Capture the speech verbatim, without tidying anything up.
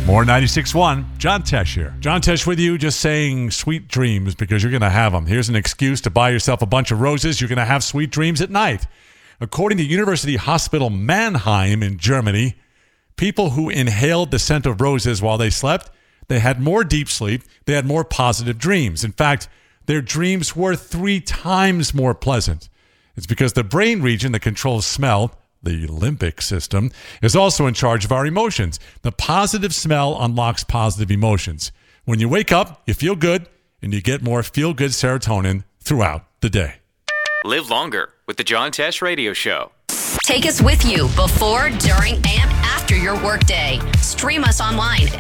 More ninety-six point one, John Tesh here. John Tesh with you, just saying sweet dreams because you're going to have them. Here's an excuse to buy yourself a bunch of roses. You're going to have sweet dreams at night. According to University Hospital Mannheim in Germany, people who inhaled the scent of roses while they slept, they had more deep sleep, they had more positive dreams. In fact, their dreams were three times more pleasant. It's because the brain region that controls smell, the limbic system, is also in charge of our emotions. The positive smell unlocks positive emotions. When you wake up, you feel good, and you get more feel-good serotonin throughout the day. Live longer with the John Tesh Radio Show. Take us with you before, during, and after your workday. Stream us online